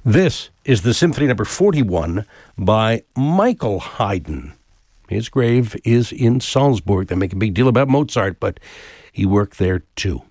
This is the Symphony Number 41 by Michael Haydn. His grave is in Salzburg. They make a big deal about Mozart, but he worked there too.